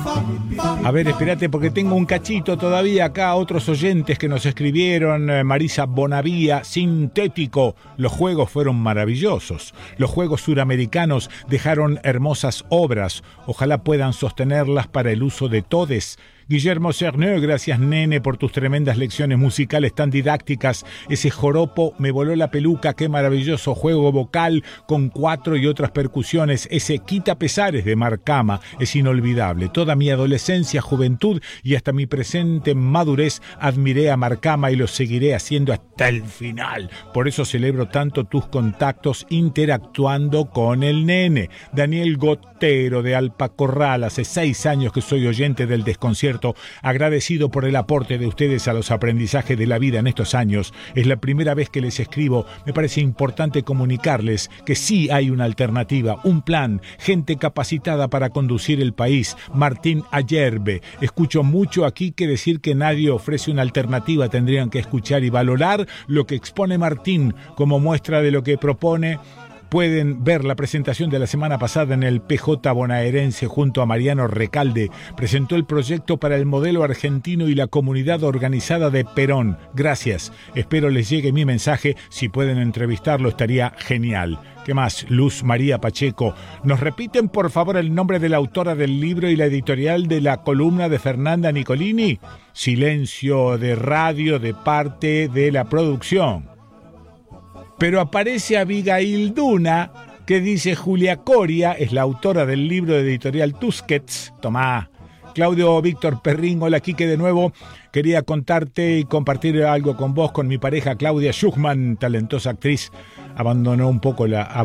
A ver, espérate porque tengo un cachito todavía acá, otros oyentes que nos escribieron. Marisa Bonavía, sintético. Los juegos fueron maravillosos. Los juegos suramericanos dejaron hermosas obras. Ojalá puedan sostenerlas para el uso de todes. Guillermo Cerneux, gracias nene por tus tremendas lecciones musicales tan didácticas. Ese joropo me voló la peluca, qué maravilloso juego vocal con 4 y otras percusiones. Ese quita pesares de Marcama es inolvidable. Toda mi adolescencia, juventud y hasta mi presente madurez admiré a Marcama y lo seguiré haciendo hasta el final. Por eso celebro tanto tus contactos interactuando con el nene. Daniel Gotero de Alpacorral, hace 6 años que soy oyente del Desconcierto. Agradecido por el aporte de ustedes a los aprendizajes de la vida en estos años. Es la primera vez que les escribo. Me parece importante comunicarles que sí hay una alternativa, un plan, gente capacitada para conducir el país. Martín Ayerbe. Escucho mucho aquí que decir que nadie ofrece una alternativa. Tendrían que escuchar y valorar lo que expone Martín como muestra de lo que propone. Pueden ver la presentación de la semana pasada en el PJ bonaerense junto a Mariano Recalde. Presentó el proyecto para el modelo argentino y la comunidad organizada de Perón. Gracias. Espero les llegue mi mensaje. Si pueden entrevistarlo estaría genial. ¿Qué más? Luz María Pacheco. ¿Nos repiten por favor el nombre de la autora del libro y la editorial de la columna de Fernanda Nicolini? Silencio de radio de parte de la producción. Pero aparece Abigail Duna, que dice Julia Coria, es la autora del libro de editorial Tusquets. Tomá. Claudio Víctor Perrín, hola Quique de nuevo. Quería contarte y compartir algo con vos, con mi pareja Claudia Schuchman, talentosa actriz. Abandono un poco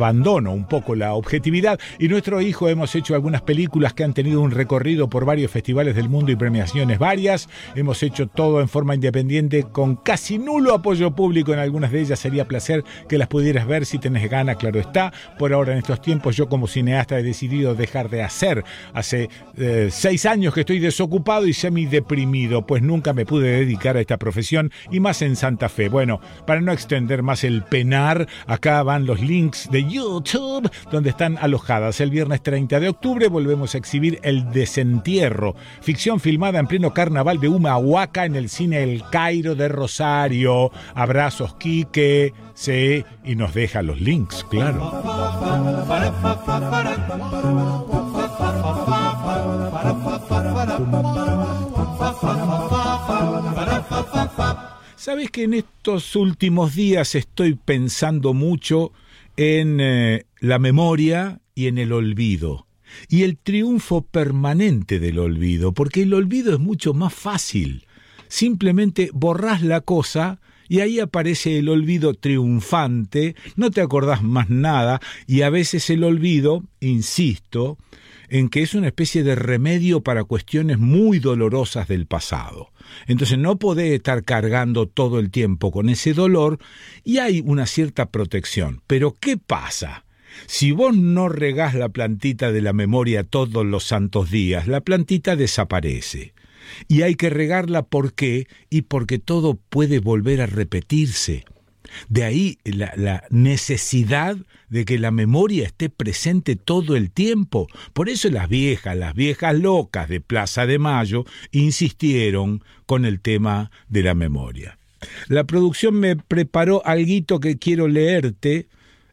la objetividad y nuestro hijo hemos hecho algunas películas que han tenido un recorrido por varios festivales del mundo y premiaciones varias. Hemos hecho todo en forma independiente con casi nulo apoyo público en algunas de ellas. Sería placer que las pudieras ver si tenés gana, claro está. Por ahora en estos tiempos yo como cineasta he decidido dejar de hacer. Hace 6 años que estoy desocupado y semi-deprimido, pues nunca me pude dedicar a esta profesión y más en Santa Fe. Bueno, para no extender más el penar, acá van los links de YouTube donde están alojadas. El viernes 30 de octubre volvemos a exhibir El Desentierro, ficción filmada en pleno carnaval de Humahuaca en el cine El Cairo de Rosario. Abrazos, Quique. Sí, y nos deja los links, claro. ¿Sabes que en estos últimos días estoy pensando mucho en la memoria y en el olvido? Y el triunfo permanente del olvido, porque el olvido es mucho más fácil. Simplemente borrás la cosa y ahí aparece el olvido triunfante, no te acordás más nada, y a veces el olvido, insisto, en que es una especie de remedio para cuestiones muy dolorosas del pasado. Entonces no podés estar cargando todo el tiempo con ese dolor y hay una cierta protección. Pero ¿qué pasa? Si vos no regás la plantita de la memoria todos los santos días, la plantita desaparece. Y hay que regarla, ¿por qué? Y porque todo puede volver a repetirse. De ahí la necesidad de que la memoria esté presente todo el tiempo. Por eso las viejas locas de Plaza de Mayo insistieron con el tema de la memoria. La producción me preparó alguito que quiero leerte,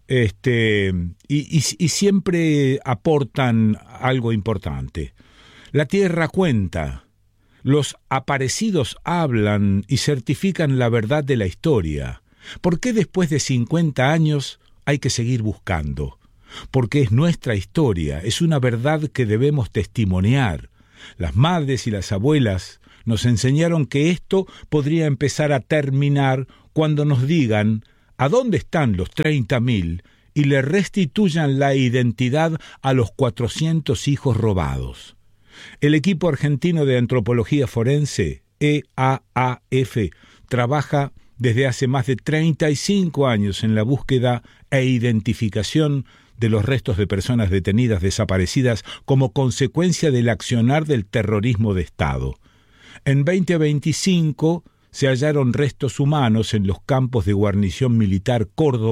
y siempre aportan algo importante. La tierra cuenta, los aparecidos hablan y certifican la verdad de la historia. ¿Por qué después de 50 años hay que seguir buscando? Porque es nuestra historia, es una verdad que debemos testimoniar. Las madres y las abuelas nos enseñaron que esto podría empezar a terminar cuando nos digan ¿a dónde están los 30.000? Y le restituyan la identidad a los 400 hijos robados. El equipo argentino de antropología forense, EAAF, trabaja desde hace más de 35 años en la búsqueda e identificación de los restos de personas detenidas desaparecidas como consecuencia del accionar del terrorismo de Estado. En 2025 se hallaron restos humanos en los campos de guarnición militar Córdoba,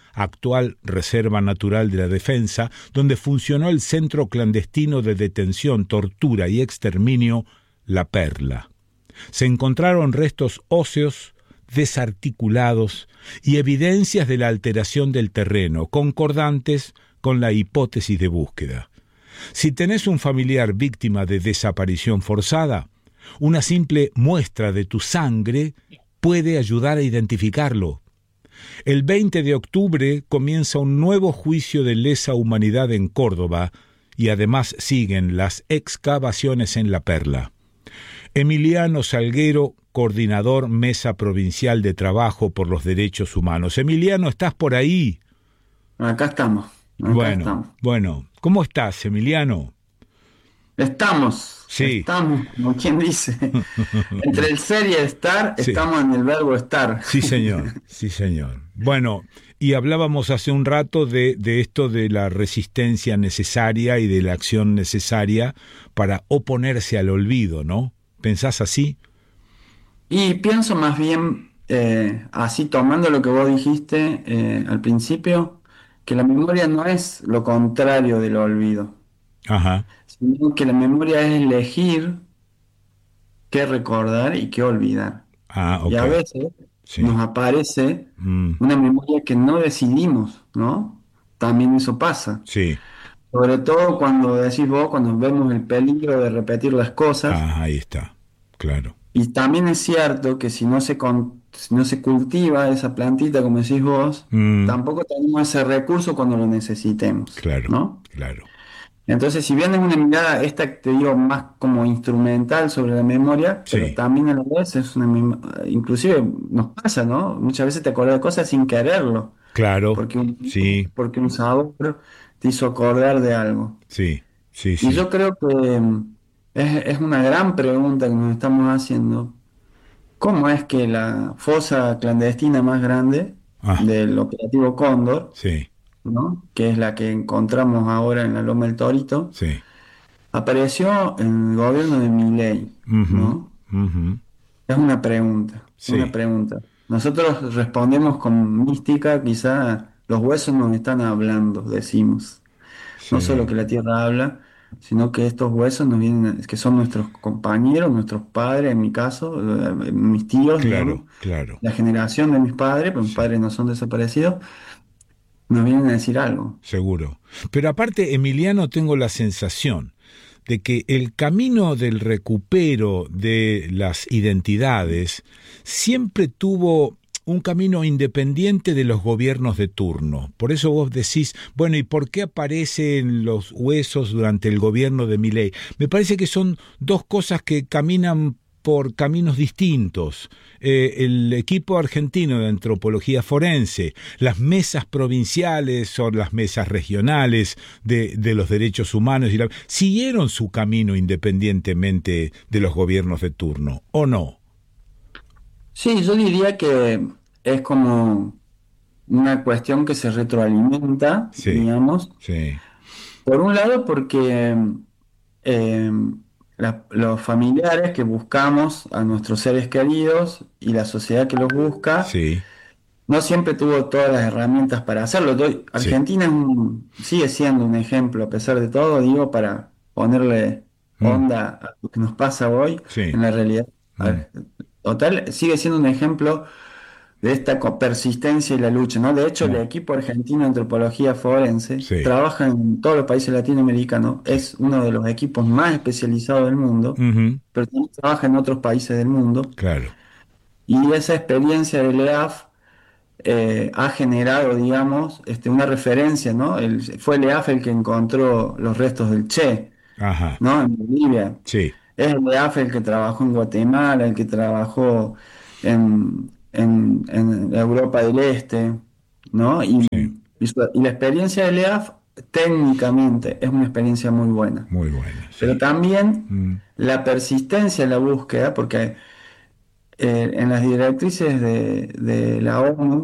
actual Reserva Natural de la Defensa, donde funcionó el centro clandestino de detención, tortura y exterminio La Perla. Se encontraron restos óseos desarticulados y evidencias de la alteración del terreno, concordantes con la hipótesis de búsqueda. Si tenés un familiar víctima de desaparición forzada, una simple muestra de tu sangre puede ayudar a identificarlo. El 20 de octubre comienza un nuevo juicio de lesa humanidad en Córdoba y además siguen las excavaciones en La Perla. Emiliano Salguero, coordinador Mesa Provincial de Trabajo por los Derechos Humanos. Emiliano, ¿estás por ahí? Acá estamos. Bueno, ¿cómo estás, Emiliano? Estamos, como quien dice. Entre el ser y el estar, sí. Estamos en el verbo estar. Sí, señor, sí, señor. Bueno, y hablábamos hace un rato de esto de la resistencia necesaria y de la acción necesaria para oponerse al olvido, ¿no? ¿Pensás así? Y pienso más bien, así tomando lo que vos dijiste al principio, que la memoria no es lo contrario del olvido. Ajá. Sino que la memoria es elegir qué recordar y qué olvidar. Okay. Y a veces nos aparece una memoria que no decidimos, ¿no? También eso pasa. Sí. Sobre todo cuando decís vos, cuando vemos el peligro de repetir las cosas. Ahí está, claro. Y también es cierto que si no se cultiva esa plantita, como decís vos, tampoco tenemos ese recurso cuando lo necesitemos. Claro, ¿no? claro. Entonces, si bien es una mirada, esta que te digo, más como instrumental sobre la memoria, sí. Pero también a la vez es inclusive nos pasa, ¿no? Muchas veces te acuerdas de cosas sin quererlo. Claro, porque un sabor te hizo acordar de algo. Sí. Y yo creo que es una gran pregunta que nos estamos haciendo. ¿Cómo es que la fosa clandestina más grande del operativo Cóndor, ¿no? Que es la que encontramos ahora en la Loma del Torito, apareció en el gobierno de Milei, ¿no? Es una pregunta, Nosotros respondemos con mística, quizá los huesos nos están hablando, decimos. No solo que la tierra habla, sino que estos huesos nos vienen, que son nuestros compañeros, nuestros padres, en mi caso, mis tíos, claro. La generación de mis padres, pero mis padres no son desaparecidos, nos vienen a decir algo. Seguro. Pero aparte, Emiliano, tengo la sensación de que el camino del recupero de las identidades siempre tuvo un camino independiente de los gobiernos de turno. Por eso vos decís, bueno, ¿y por qué aparecen los huesos durante el gobierno de Milei? Me parece que son dos cosas que caminan por caminos distintos. El equipo argentino de antropología forense, las mesas provinciales o las mesas regionales de los derechos humanos, siguieron su camino independientemente de los gobiernos de turno, ¿o no? Sí, yo diría que es como una cuestión que se retroalimenta, digamos. Sí. Por un lado, porque los familiares que buscamos a nuestros seres queridos y la sociedad que los busca, no siempre tuvo todas las herramientas para hacerlo. Argentina sigue siendo un ejemplo, a pesar de todo, digo, para ponerle onda a lo que nos pasa hoy en la realidad. Total, sigue siendo un ejemplo de esta persistencia y la lucha, ¿no? De hecho, el equipo argentino de antropología forense trabaja en todos los países latinoamericanos, es uno de los equipos más especializados del mundo, pero también trabaja en otros países del mundo. Claro. Y esa experiencia del EAF ha generado, digamos, una referencia, ¿no? Fue el EAF el que encontró los restos del Che, ¿no? En Bolivia. Sí. Es el EAF el que trabajó en Guatemala, el que trabajó en Europa del Este, ¿no? Y la experiencia del EAF técnicamente es una experiencia muy buena. Muy buena. Pero también la persistencia en la búsqueda, porque en las directrices de la ONU